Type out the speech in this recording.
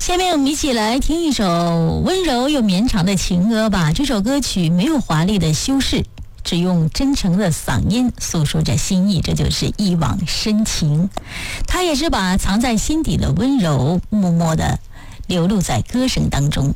下面我们一起来听一首温柔又绵长的情歌吧。这首歌曲没有华丽的修饰，只用真诚的嗓音诉说着心意，这就是一往深情。它也是把藏在心底的温柔默默地流露在歌声当中。